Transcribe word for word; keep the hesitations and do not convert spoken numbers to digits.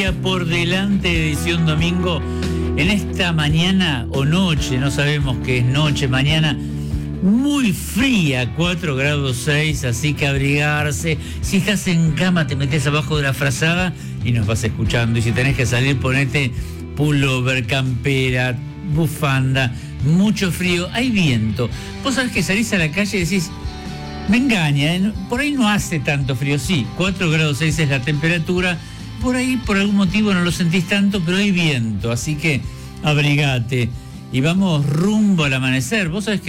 Por delante, edición domingo, en esta mañana o noche, no sabemos qué es noche, mañana, muy fría, cuatro grados seis, así que abrigarse. Si estás en cama, te metes abajo de la frazada y nos vas escuchando. Y si tenés que salir, ponete pullover, campera, bufanda, mucho frío, hay viento. Vos sabés que salís a la calle y decís, me engaña, ¿eh? Por ahí no hace tanto frío, sí, cuatro grados seis es la temperatura. Por ahí, por algún motivo, no lo sentís tanto, pero hay viento, así que abrigate. Y vamos rumbo al amanecer. Vos sabés que